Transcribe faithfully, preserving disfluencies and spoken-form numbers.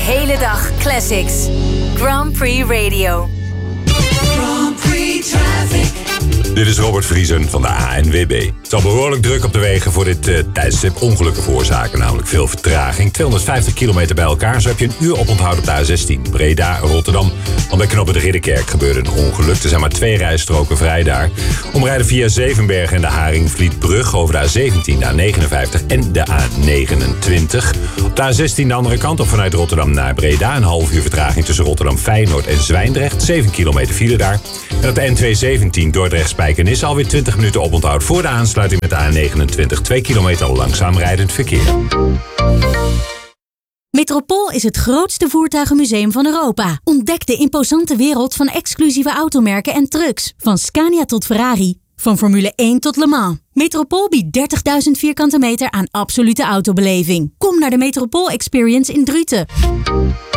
hele dag classics. Grand Prix Radio. Grand Prix Traffic. Dit is Robert Vriesen van de A N W B. Het zal behoorlijk druk op de wegen voor dit uh, tijdstip ongelukken veroorzaken. Namelijk veel vertraging. tweehonderdvijftig kilometer bij elkaar. Zo heb je een uur oponthoud op de A zestien. Breda, Rotterdam. Want bij knoppen de Ridderkerk gebeurde een ongeluk. Er zijn maar twee rijstroken vrij daar. Omrijden via Zevenberg en de Haringvlietbrug over de A zeventien, de A negenenvijftig en de A negenentwintig. Op de A zestien de andere kant op vanuit Rotterdam naar Breda. Een half uur vertraging tussen Rotterdam Feyenoord en Zwijndrecht. zeven kilometer file daar. En op de N tweehonderdzeventien Dordrecht-Spijkenisse alweer twintig minuten oponthoud voor de aansluiting met de A negenentwintig. twee kilometer langzaam rijdend verkeer. Metropool is het grootste voertuigenmuseum van Europa. Ontdek de imposante wereld van exclusieve automerken en trucks. Van Scania tot Ferrari. Van Formule één tot Le Mans. Metropool biedt dertigduizend vierkante meter aan absolute autobeleving. Kom naar de Metropool Experience in Druten.